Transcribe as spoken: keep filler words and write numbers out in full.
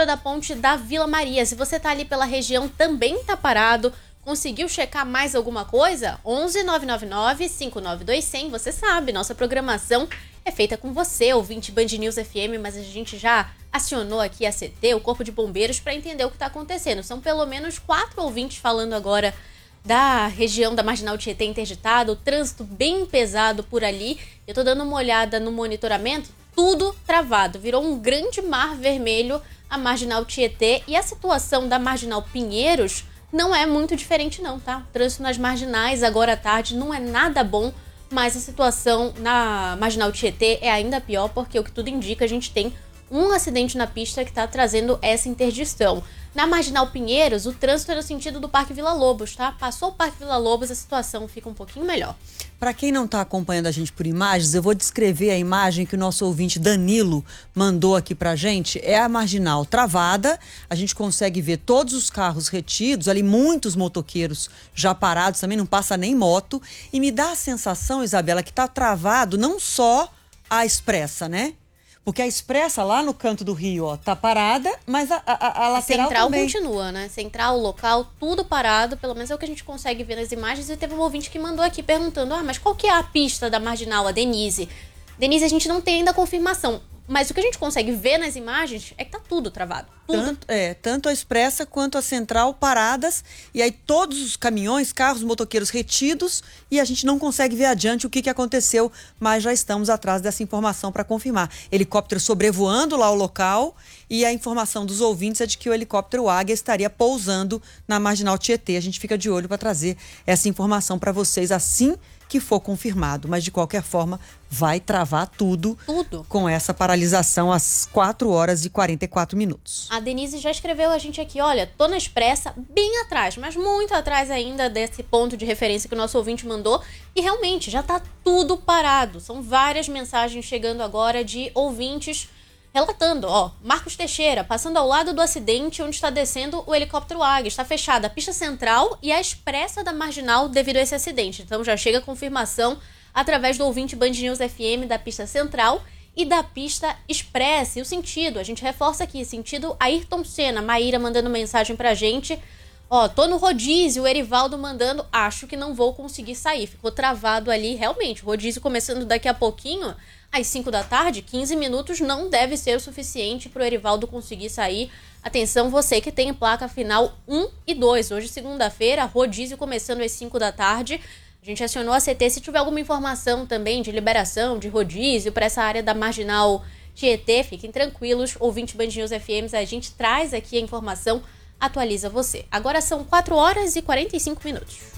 altura da ponte da Vila Maria. Se você tá ali pela região, também tá parado. Conseguiu checar mais alguma coisa? onze nove nove nove, cinco nove dois zero zero. Você sabe, nossa programação é feita com você, ouvinte Band News F M, mas a gente já acionou aqui a C T, o Corpo de Bombeiros, para entender o que está acontecendo. São pelo menos quatro ouvintes falando agora da região da Marginal Tietê interditada, o trânsito bem pesado por ali. Eu tô dando uma olhada no monitoramento, tudo travado. Virou um grande mar vermelho a Marginal Tietê, e a situação da Marginal Pinheiros não é muito diferente não, tá? O trânsito nas marginais agora à tarde não é nada bom, mas a situação na Marginal Tietê é ainda pior, porque o que tudo indica, a gente tem um acidente na pista que está trazendo essa interdição. Na Marginal Pinheiros, o trânsito é no sentido do Parque Vila Lobos, tá? Passou o Parque Vila Lobos, a situação fica um pouquinho melhor. Para quem não está acompanhando a gente por imagens, eu vou descrever a imagem que o nosso ouvinte Danilo mandou aqui pra gente. É a marginal travada, a gente consegue ver todos os carros retidos, ali muitos motoqueiros já parados, também não passa nem moto. E me dá a sensação, Isabela, que está travado não só a expressa, né? Porque a expressa lá no canto do Rio, ó, tá parada, mas a, a, a lateral Central também. continua, né? Central, local, tudo parado, pelo menos é o que a gente consegue ver nas imagens. E teve um ouvinte que mandou aqui perguntando, ah, mas qual que é a pista da Marginal, a Denise? Denise, a gente não tem ainda confirmação, mas o que a gente consegue ver nas imagens é que tá tudo travado. Tudo. Tanto, é, tanto a expressa quanto a central paradas, e aí todos os caminhões, carros, motoqueiros retidos, e a gente não consegue ver adiante o que, que aconteceu, mas já estamos atrás dessa informação para confirmar. Helicóptero sobrevoando lá o local, e a informação dos ouvintes é de que o helicóptero Águia estaria pousando na Marginal Tietê. A gente fica de olho para trazer essa informação para vocês assim que for confirmado, mas de qualquer forma vai travar tudo, tudo com essa paralisação às quatro horas e quarenta e quatro minutos. A Denise já escreveu a gente aqui, olha, tô na expressa bem atrás, mas muito atrás ainda desse ponto de referência que o nosso ouvinte mandou, e realmente já tá tudo parado. São várias mensagens chegando agora de ouvintes relatando, ó, Marcos Teixeira, passando ao lado do acidente onde está descendo o helicóptero Águia. Está fechada a pista central e a expressa da Marginal devido a esse acidente. Então já chega a confirmação através do ouvinte Band News F M da pista central e da pista expressa. E o sentido, a gente reforça aqui, sentido Ayrton Senna. Maíra mandando mensagem pra gente. Ó, tô no rodízio, o Erivaldo mandando, acho que não vou conseguir sair. Ficou travado ali, realmente. O rodízio começando daqui a pouquinho, às cinco da tarde, quinze minutos não deve ser o suficiente pro Erivaldo conseguir sair. Atenção, você que tem placa final um e dois. Hoje, segunda-feira, rodízio começando às cinco da tarde. A gente acionou a C T. Se tiver alguma informação também de liberação, de rodízio para essa área da Marginal Tietê, fiquem tranquilos. Ouvinte Band News F M, a gente traz aqui a informação, atualiza você. Agora são quatro horas e quarenta e cinco minutos.